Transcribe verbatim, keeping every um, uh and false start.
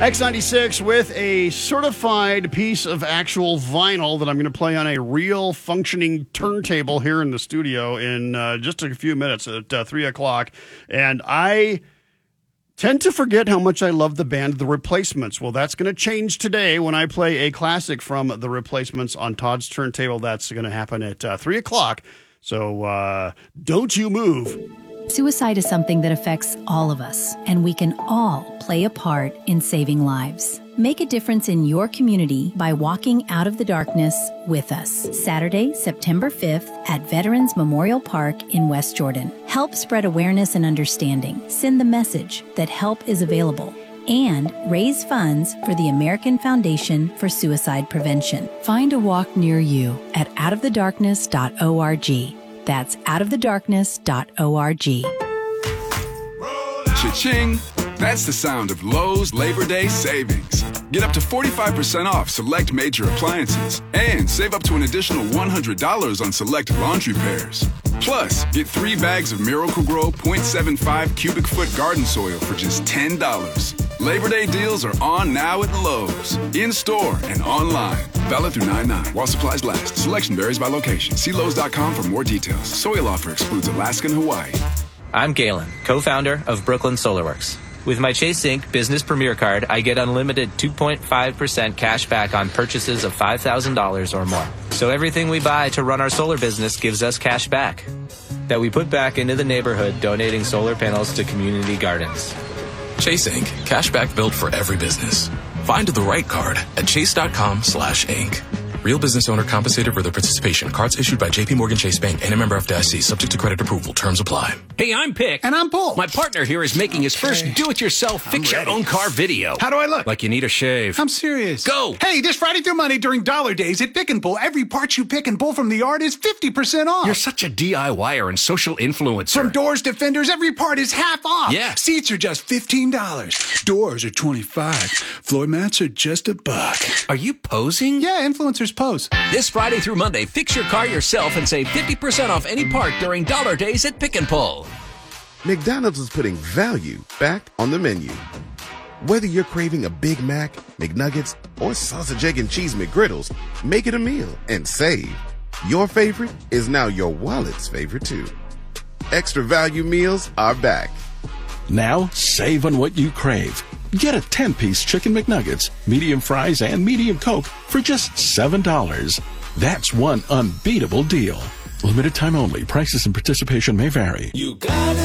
X ninety-six with a certified piece of actual vinyl that I'm going to play on a real functioning turntable here in the studio in uh, just a few minutes at uh, three o'clock. And I tend to forget how much I love the band The Replacements. Well, that's going to change today when I play a classic from The Replacements on Todd's turntable. That's going to happen at uh, three o'clock. So uh, don't you move. Suicide is something that affects all of us, and we can all play a part in saving lives. Make a difference in your community by walking out of the darkness with us. Saturday, September fifth at Veterans Memorial Park in West Jordan. Help spread awareness and understanding. Send the message that help is available. And raise funds for the American Foundation for Suicide Prevention. Find a walk near you at out of the darkness dot org. That's out of the darkness dot org. Cha-ching! That's the sound of Lowe's Labor Day savings. Get up to forty-five percent off select major appliances and save up to an additional one hundred dollars on select laundry pairs. Plus, get three bags of Miracle-Gro point seven five cubic foot garden soil for just ten dollars. Labor Day deals are on now at Lowe's, in-store and online. Valid through nine nine while supplies last. Selection varies by location. See Lowe's dot com for more details. Soil offer excludes Alaska and Hawaii. I'm Galen, co-founder of Brooklyn SolarWorks. With my Chase Inc Business Premier Card, I get unlimited two point five percent cash back on purchases of five thousand dollars or more. So everything we buy to run our solar business gives us cash back that we put back into the neighborhood, donating solar panels to community gardens. Chase Inc Cash back built for every business. Find the right card at chase dot com slash inc. Real business owner compensated for their participation. Cards issued by J P Morgan Chase Bank and a member of F D I C. Subject to credit approval. Terms apply. Hey, I'm Pick. And I'm Paul. My partner here is making his first Okay. do-it-yourself fix-your-own-car video. How do I look? Like you need a shave. I'm serious. Go! Hey, this Friday through Monday during Dollar Days at Pick and Pull, every part you pick and pull from the yard is fifty percent off. You're such a DIYer and social influencer. From doors to fenders, every part is half off. Yeah. Seats are just fifteen dollars. Doors are twenty-five dollars. Floor mats are just a buck. Are you posing? Yeah, influencers pose. This Friday through Monday, fix your car yourself and save fifty percent off any part during Dollar Days at Pick and Pull. McDonald's is putting value back on the menu. Whether you're craving a Big Mac, McNuggets, or sausage, egg, and cheese McGriddles, make it a meal and save. Your favorite is now your wallet's favorite too. Extra value meals are back. Now, save on what you crave. Get a ten-piece Chicken McNuggets, medium fries, and medium Coke for just seven dollars. That's one unbeatable deal. Limited time only. Prices and participation may vary. You got it.